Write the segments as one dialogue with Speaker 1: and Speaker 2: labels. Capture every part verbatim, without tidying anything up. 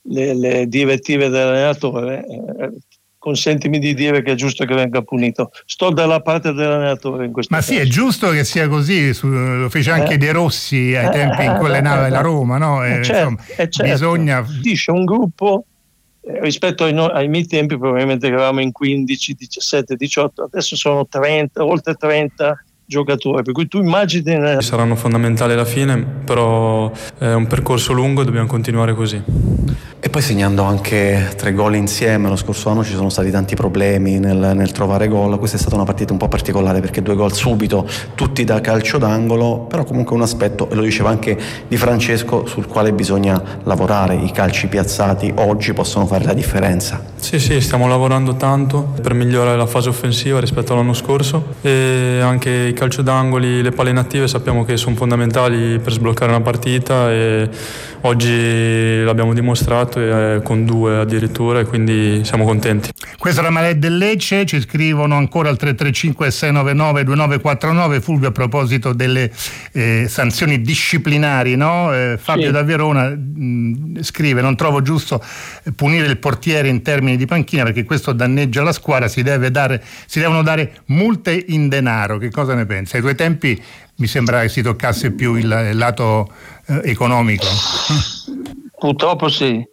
Speaker 1: le, le direttive dell'allenatore, eh, consentimi di dire che è giusto che venga punito. Sto dalla parte dell'allenatore in questo
Speaker 2: Ma
Speaker 1: caso.
Speaker 2: sì, è giusto che sia così, su, lo fece anche eh, De Rossi ai tempi in cui allenava la Roma, no?
Speaker 1: Eh,
Speaker 2: eh,
Speaker 1: certo,
Speaker 2: insomma,
Speaker 1: eh, certo.
Speaker 2: bisogna...
Speaker 1: Dice un gruppo, eh, rispetto ai, no, ai miei tempi probabilmente eravamo in quindici, diciassette, diciotto, adesso sono trenta, oltre trenta giocatori, per cui tu immagini...
Speaker 3: Saranno fondamentali alla fine, però è un percorso lungo e dobbiamo continuare così.
Speaker 4: E poi segnando anche tre gol insieme, lo scorso anno ci sono stati tanti problemi nel, nel trovare gol, questa è stata una partita un po' particolare perché due gol subito, tutti da calcio d'angolo, però comunque un aspetto, e lo diceva anche Di Francesco, sul quale bisogna lavorare, i calci piazzati oggi possono fare la differenza.
Speaker 3: Sì, sì, stiamo lavorando tanto per migliorare la fase offensiva rispetto all'anno scorso e anche i calcio d'angoli, le palle inattive sappiamo che sono fondamentali per sbloccare una partita e oggi l'abbiamo dimostrato e con due addirittura e quindi siamo contenti.
Speaker 2: Questo era Malet del Lecce, ci scrivono ancora al tre tre cinque sei nove nove due nove quattro nove. Fulvio, a proposito delle eh, sanzioni disciplinari, no? eh, Fabio sì. da Verona mh, scrive: non trovo giusto punire il portiere in termini di panchina perché questo danneggia la squadra, si deve dare, si devono dare multe in denaro. Che cosa ne pensi? Ai tuoi tempi mi sembra che si toccasse più il, il lato eh, economico.
Speaker 1: Purtroppo sì.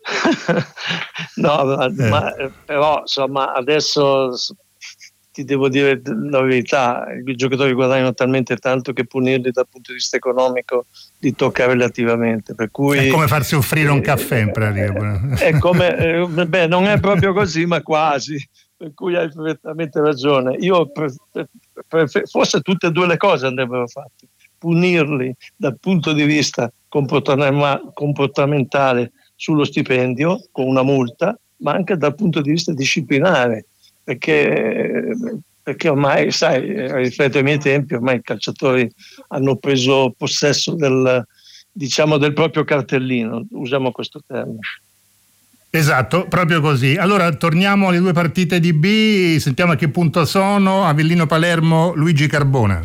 Speaker 1: No, eh. ma, però insomma adesso ti devo dire la verità, i giocatori guadagnano talmente tanto che punirli dal punto di vista economico li tocca relativamente, per cui
Speaker 2: è come farsi offrire eh, un caffè in pratica.
Speaker 1: È come, eh, beh, non è proprio così, ma quasi, per cui hai perfettamente ragione. Io pre- pre- forse tutte e due le cose andrebbero fatte, punirli dal punto di vista comportamentale sullo stipendio con una multa, ma anche dal punto di vista disciplinare, perché, perché ormai, sai, rispetto ai miei tempi, ormai i calciatori hanno preso possesso del, diciamo, del proprio cartellino, usiamo questo termine.
Speaker 2: Esatto, proprio così. Allora torniamo alle due partite di B, sentiamo a che punto sono. Avellino Palermo, Luigi Carbona.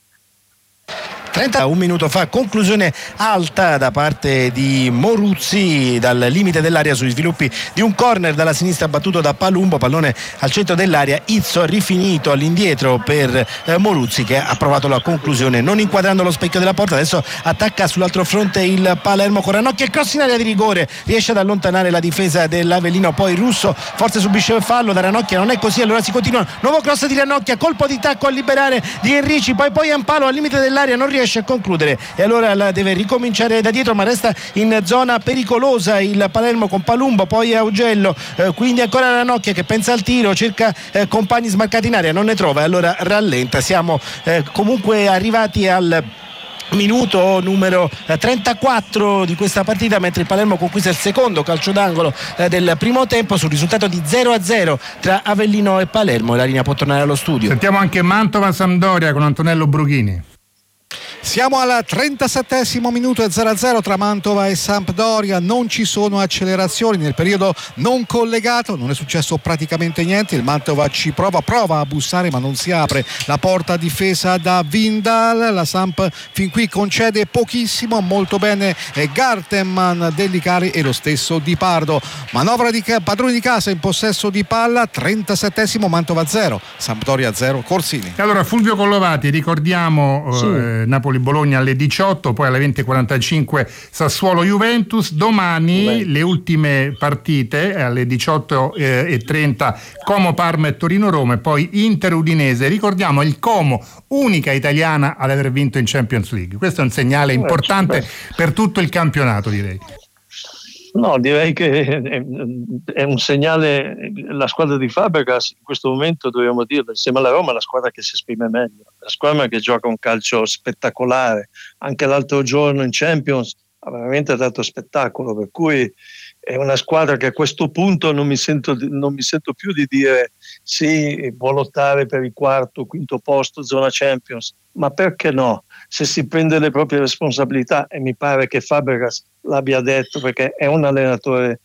Speaker 5: trenta un minuto fa, conclusione alta da parte di Moruzzi dal limite dell'area sui sviluppi di un corner dalla sinistra battuto da Palumbo, pallone al centro dell'area, Izzo rifinito all'indietro per eh, Moruzzi che ha provato la conclusione non inquadrando lo specchio della porta. Adesso attacca sull'altro fronte il Palermo con Ranocchia, cross in area di rigore, riesce ad allontanare la difesa dell'Avellino, poi Russo forse subisce il fallo da Ranocchia, non è così, allora si continua, nuovo cross di Ranocchia, colpo di tacco a liberare di Enrici, poi poi Ampalo al limite dell'area, non riesce a concludere e allora la deve ricominciare da dietro, ma resta in zona pericolosa il Palermo con Palumbo, poi Augello, eh, quindi ancora Ranocchia che pensa al tiro, cerca eh, compagni smarcati in area, non ne trova e allora rallenta. Siamo eh, comunque arrivati al minuto numero trentaquattro di questa partita, mentre il Palermo conquista il secondo calcio d'angolo eh, del primo tempo sul risultato di zero a zero tra Avellino e Palermo. La linea può tornare allo studio.
Speaker 2: Sentiamo anche Mantova-Sampdoria con Antonello Brughini.
Speaker 6: Siamo al trentasettesimo minuto e zero a zero tra Mantova e Sampdoria, non ci sono accelerazioni nel periodo non collegato, non è successo praticamente niente, il Mantova ci prova, prova a bussare ma non si apre la porta difesa da Vindal, la Samp fin qui concede pochissimo, molto bene Gartenman, Dellicari e lo stesso Di Pardo. Manovra di padroni di casa in possesso di palla, trentasettesimo, Mantova zero, Sampdoria zero, Corsini.
Speaker 2: E allora Fulvio Collovati, ricordiamo sì. eh, Napoli-Bologna alle diciotto, poi alle venti e quarantacinque Sassuolo-Juventus. Domani Beh. le ultime partite alle diciotto e trenta Como-Parma e Torino-Roma e poi Inter-Udinese. Ricordiamo il Como, unica italiana ad aver vinto in Champions League. Questo è un segnale importante Beh. per tutto il campionato, direi.
Speaker 1: No, direi che è un segnale. La squadra di Fabregas in questo momento, dobbiamo dirlo, insieme alla Roma è la squadra che si esprime meglio, la squadra che gioca un calcio spettacolare. Anche l'altro giorno in Champions ha veramente dato spettacolo, per cui è una squadra che a questo punto non mi sento, non mi sento più di dire sì, può lottare per il quarto, quinto posto, zona Champions, ma perché no? Se si prende le proprie responsabilità, e mi pare che Fabregas l'abbia detto, perché è un allenatore